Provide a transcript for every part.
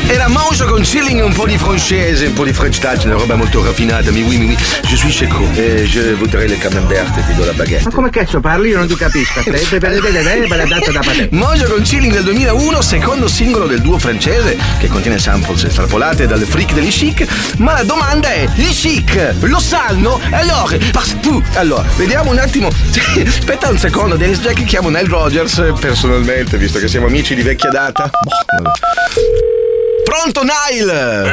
Era Mojo con Chilling, un po' di francese, un po' di French touch, una roba molto raffinata. Oui. Je suis Checo e je voudrais le camembert e ti do la baguette. Ma come cazzo parli? Io non ti capisco. Mojo con Chilling del 2001, secondo singolo del duo francese che contiene samples estrapolate dalle freak degli Chic. Ma la domanda è: gli Chic lo sanno? Allora, vediamo un attimo. Aspetta un secondo, Dennis Jack, chiamo Nile Rodgers personalmente, visto che siamo amici di vecchia data. Pronto, Nile?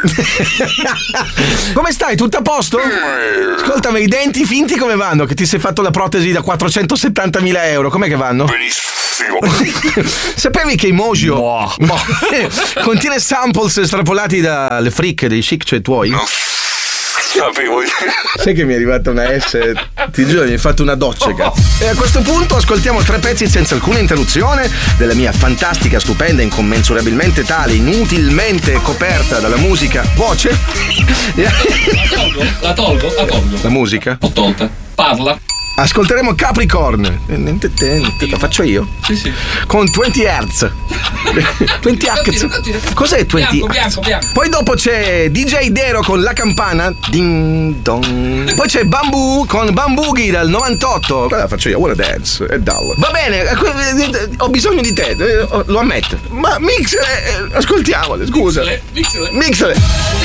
Come stai? Tutto a posto? Ascolta, ma i denti finti come vanno? Che ti sei fatto la protesi da 470.000 euro, com'è che vanno? Benissimo. Sapevi che Mojo contiene samples estrapolati dalle freak dei Chic, cioè tuoi? No. Sapevo. Sai che mi è arrivata una S? Ti giuro, mi hai fatto una doccia, cazzo. E a questo punto ascoltiamo 3 pezzi senza alcuna interruzione della mia fantastica, stupenda, incommensurabilmente tale, inutilmente coperta dalla musica voce. La tolgo. La musica? L'ho tolta. Parla. Ascolteremo Capricorn. La faccio io? Sì. Con 20 Hz. 20 Hz. Cos'è 20 Hz? Bianco. Poi dopo c'è DJ Dero con La Campana. Ding dong. Poi c'è Bamboo con Bamboogie dal 98. La faccio io, Wanna Dance. È dull. Va bene, ho bisogno di te, lo ammetto. Ma mixele, ascoltiamole, scusa. Mixele. Mixele.